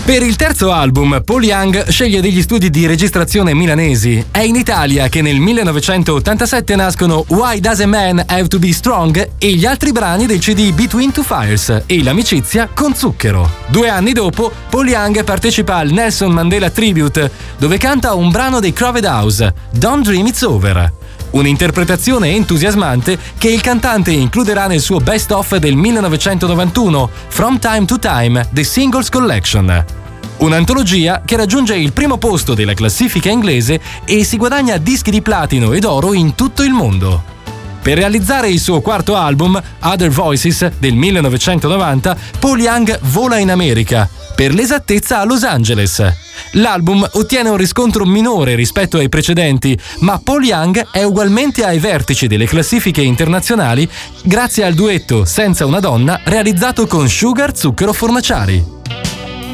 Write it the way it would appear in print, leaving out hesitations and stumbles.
Per il terzo album, Paul Young sceglie degli studi di registrazione milanesi. È in Italia che nel 1987 nascono Why Does a Man Have to Be Strong e gli altri brani del CD Between Two Fires e L'amicizia con zucchero. 2 anni dopo, Paul Young partecipa al Nelson Mandela Tribute, dove canta un brano dei Crowded House, Don't Dream It's Over. Un'interpretazione entusiasmante che il cantante includerà nel suo Best Of del 1991, From Time to Time, The Singles Collection. Un'antologia che raggiunge il primo posto della classifica inglese e si guadagna dischi di platino ed oro in tutto il mondo. Per realizzare il suo quarto album, Other Voices, del 1990, Paul Young vola in America, per l'esattezza a Los Angeles. L'album ottiene un riscontro minore rispetto ai precedenti, ma Paul Young è ugualmente ai vertici delle classifiche internazionali grazie al duetto Senza una donna realizzato con Sugar Zucchero Fornaciari.